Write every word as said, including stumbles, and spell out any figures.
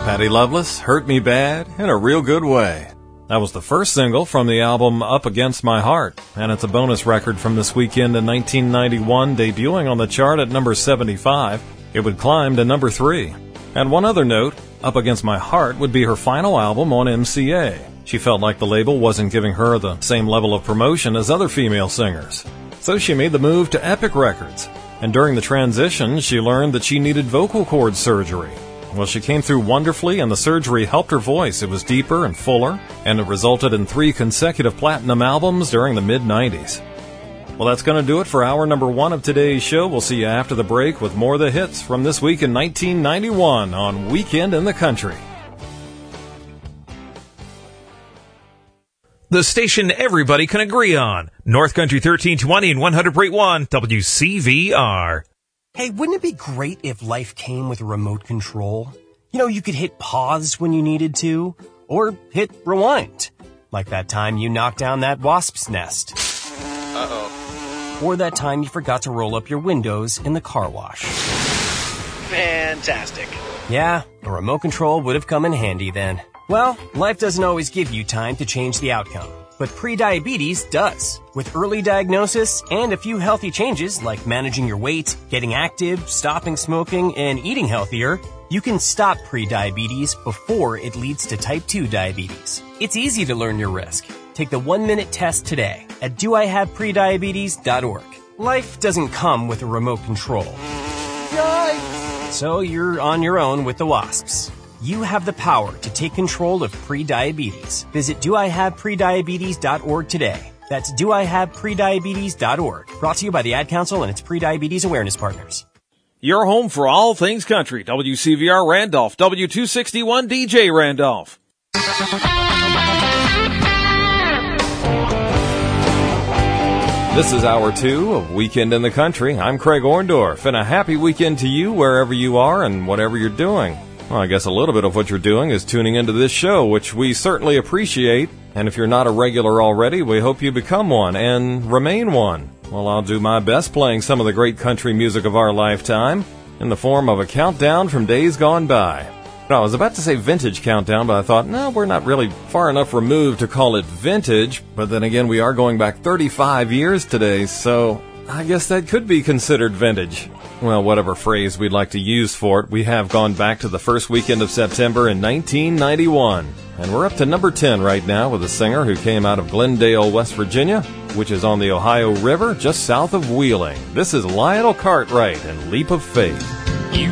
Patty Loveless, Hurt Me Bad, in a Real Good Way. That was the first single from the album Up Against My Heart, and it's a bonus record from this weekend in nineteen ninety-one, debuting on the chart at number seventy-five. It would climb to number three. And one other note, Up Against My Heart would be her final album on M C A. She felt like the label wasn't giving her the same level of promotion as other female singers. So she made the move to Epic Records, and during the transition, she learned that she needed vocal cord surgery. Well, she came through wonderfully, and the surgery helped her voice. It was deeper and fuller, and it resulted in three consecutive platinum albums during the mid nineties. Well, that's going to do it for hour number one of today's show. We'll see you after the break with more of the hits from this week in nineteen ninety-one on Weekend in the Country. The station everybody can agree on. North Country thirteen twenty and one hundred point one W C V R. Hey, wouldn't it be great if life came with a remote control? You know, you could hit pause when you needed to, or hit rewind. Like that time you knocked down that wasp's nest. Uh-oh. Or that time you forgot to roll up your windows in the car wash. Fantastic. Yeah, a remote control would have come in handy then. Well, life doesn't always give you time to change the outcome, but prediabetes does. With early diagnosis and a few healthy changes like managing your weight, getting active, stopping smoking, and eating healthier, you can stop prediabetes before it leads to type two diabetes. It's easy to learn your risk. Take the one-minute test today at do I have prediabetes dot org. Life doesn't come with a remote control. Yikes! So you're on your own with the wasps. You have the power to take control of prediabetes. Visit do I have prediabetes dot org today. That's do I have prediabetes dot org. Brought to you by the Ad Council and its prediabetes awareness partners. Your home for all things country. W C V R Randolph, W two sixty-one D J Randolph. This is hour two of Weekend in the Country. I'm Craig Orndorff, and a happy weekend to you wherever you are and whatever you're doing. Well, I guess a little bit of what you're doing is tuning into this show, which we certainly appreciate. And if you're not a regular already, we hope you become one and remain one. Well, I'll do my best playing some of the great country music of our lifetime in the form of a countdown from days gone by. Now, I was about to say vintage countdown, but I thought, no, we're not really far enough removed to call it vintage. But then again, we are going back thirty-five years today, so I guess that could be considered vintage. Well, whatever phrase we'd like to use for it, we have gone back to the first weekend of September in nineteen ninety-one. And we're up to number ten right now with a singer who came out of Glendale, West Virginia, which is on the Ohio River just south of Wheeling. This is Lionel Cartwright and Leap of Faith.